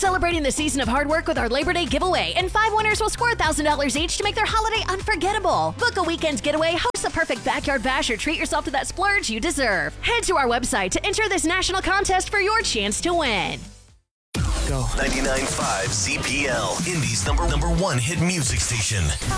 celebrating the season of hard work with our Labor Day giveaway, and 5 winners will score $1,000 each to make their holiday unforgettable. Book a weekend getaway, host a perfect backyard bash, or treat yourself to that splurge you deserve. Head to our website to enter this national contest for your chance to win. Go. 99.5 CPL, Indy's number one hit music station.